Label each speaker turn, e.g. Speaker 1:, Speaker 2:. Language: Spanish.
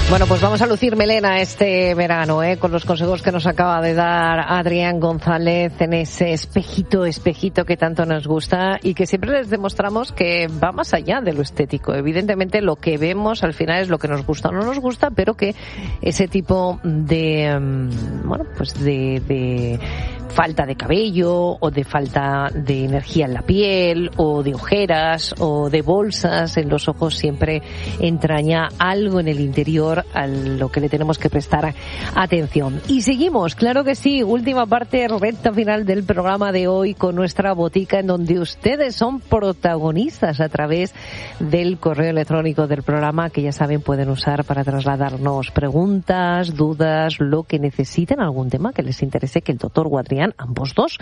Speaker 1: Bueno, pues vamos a lucir melena este verano, con los consejos que nos acaba de dar Adrián González en ese espejito que tanto nos gusta y que siempre les demostramos que va más allá de lo estético. Evidentemente lo que vemos al final es lo que nos gusta o no nos gusta, pero que ese tipo de, de falta de cabello o de falta de energía en la piel o de ojeras o de bolsas en los ojos siempre entraña algo en el interior a lo que le tenemos que prestar atención. Y seguimos, claro que sí, última parte, recta final del programa de hoy con nuestra botica en donde ustedes son protagonistas a través del correo electrónico del programa que ya saben pueden usar para trasladarnos preguntas, dudas, lo que necesiten, algún tema que les interese que el doctor o Adrián, ambos dos,